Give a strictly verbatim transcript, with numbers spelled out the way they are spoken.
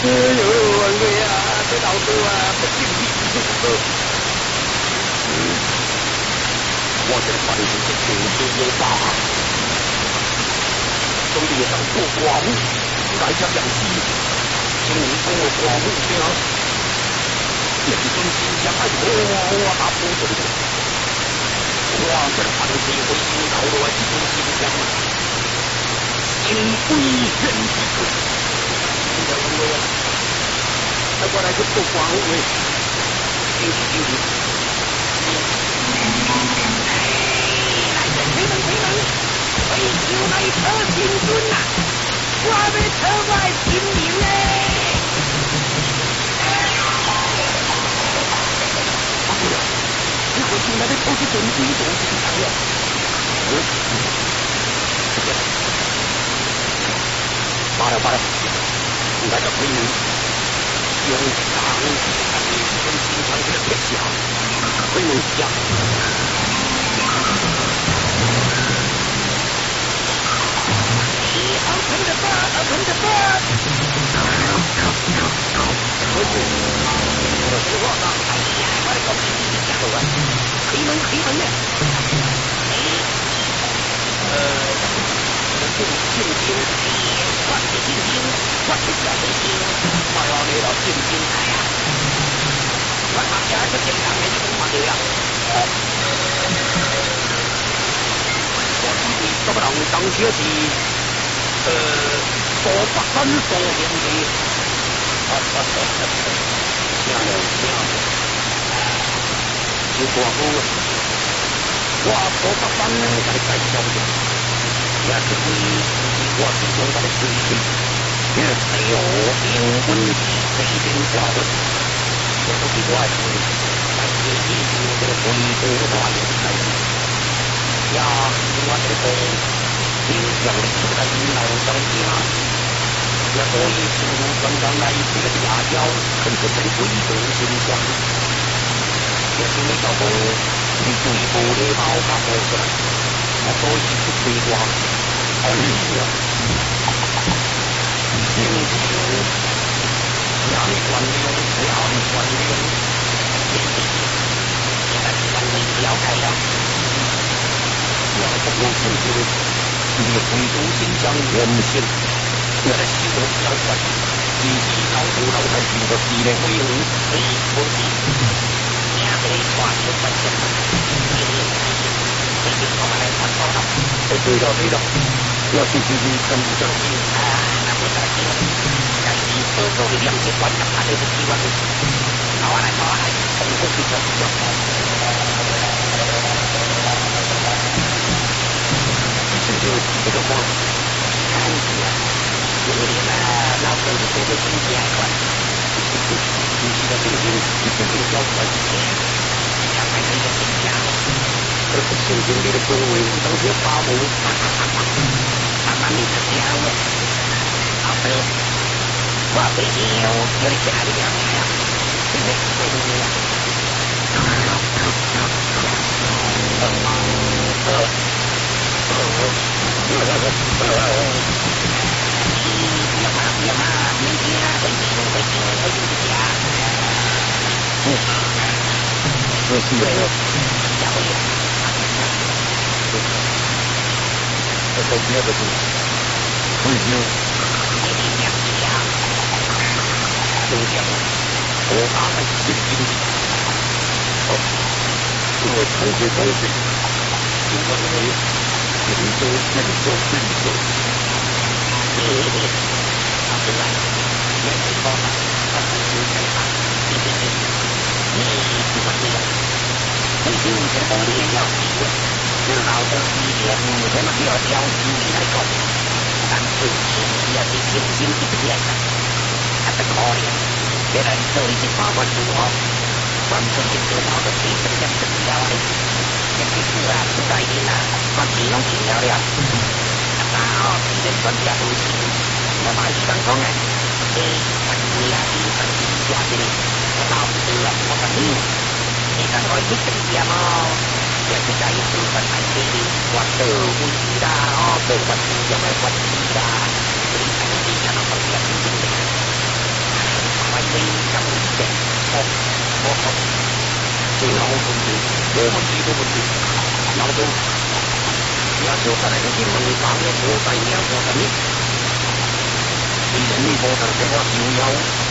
哎呦，王爷啊，这老哥啊，不敬你这个。嗯，我这反正是天地有大，兄弟上做寡妇，大家两心，请你跟我寡妇听。人生心想爱我，我打不走的。我这反正会引导我一种心想，心归人之。再过来就做寡妇喂，进去进去。来人推门推门，为求来测金尊呐，我要测外平民嘞。你回去那边抽起准第一种是啥呀？嗯，罢了罢了，你来个推门。用长长跟心肠给他撇下，回门下。你好疼的吧，好疼的吧！回去，我说话呢，哎呀，我的狗屁屁吓我！开门开门呢！哎，呃，进进京，我是进京，我是小北京。哎呀，你老进京哎呀！我他家是经常给你们放流呀。我弟弟怎么能当些是呃说八三说年的？哈哈哈哈！听了听了，就寡妇，我说八三在在小的，也是为我是用他的水平。哎呦，英文这一点教的，我都比我爱听。但是已经这个回国话也不太行。呀，我这个影响力是在老张家，也所以是刚刚来这个家教，很是被回国形象。也是没到过你对国的报告过出来，我所以去推广。哎呀！今天两万两，两万两，现在三位要开了。要不我甚至你回头心想原先，我的心都要转，自己老头老太平的地内回路，可以不是？两个人抓住关键，一定一定我们来看报道。哎，对了对了，我去去去跟着你啊，那不着急了。该你所做的两千万，他都是希望的。好啊来好啊来，从过去就就。这就这个光，看起来有点啊，老头子做的经济还快。你记得这个经济这个交出来之前，要买这个新家，这是现金里的各位当些发布，哈哈哈哈，慢慢你的家了，好的，我飞机有有点家里边呀，这个贵的呀。别怕别怕，明天回京回京回京家。嗯，这是没有，下回。这都别的是，回京。回京两家，都讲我打算进京。好，我同学同学，就我认为。郑州，郑州，郑州。嘿嘿嘿，好出来，也没错嘛，他不是在打，嘿嘿嘿。你不管这样，回京这个东西要死，这老东西也不怎么要交心里来搞，但是心也是清醒一片的，他的可怜，别人这里是八卦主哦，关注这个老的谁真正是了的。这个是啊，不在意啦，我只能听了了。啊哦，既然专家都是，我马上讲哎，诶，我是啊，你是你家的，我老不得了，我跟你，你看我一整天嘛，也是在一部分来给你，我都不知道，都不知道我不知道，所以才能这样的方面进行的。哎我靠，这老问题，没问题的问题，老总，你要说他那个新闻上面我在两个上面，你人力波上这个就要。